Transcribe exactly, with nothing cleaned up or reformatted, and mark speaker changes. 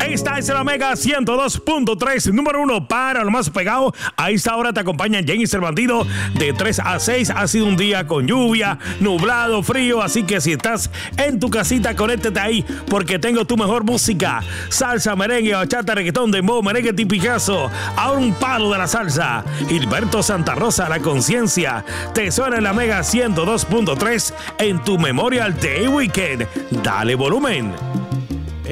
Speaker 1: Esta es la Mega ciento dos punto tres, número uno para lo más pegado. A esta hora te acompaña James el Bandido de tres a seis. Ha sido un día con lluvia, nublado, frío, así que si estás en tu casita, conéctate ahí porque tengo tu mejor música. Salsa, merengue, bachata, reggaetón, dembow, merengue tipicazo. Ahora un palo de la salsa. Gilberto Santa Rosa, La Conciencia. Te suena en la Mega ciento dos punto tres en tu Memorial Day Weekend. Dale volumen.